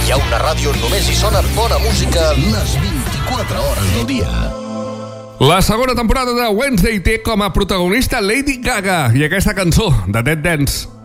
Hi ha una ràdio on només hi sona bona música les 24 hores del dia. La segona temporada de Wednesday té com a protagonista Lady Gaga i aquesta cançó de Dead Dance.